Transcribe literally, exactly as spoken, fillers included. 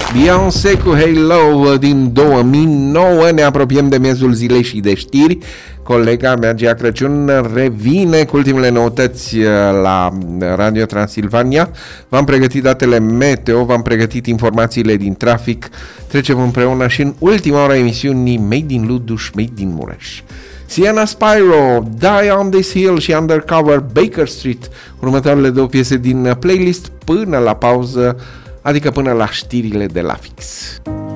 Beyoncé cu Hello din două mii nouă. Ne apropiem de miezul zilei și de știri. Colega mea, Gia Crăciun, revine cu ultimele noutăți la Radio Transilvania. V-am pregătit datele meteo, v-am pregătit informațiile din trafic. Trecem împreună și în ultima oră a emisiunii Made in Luduș, Made in Mureș. Sienna Spyro, Die on This Hill și Undercover Baker Street, următoarele două piese din playlist până la pauză, adică până la știrile de la fix.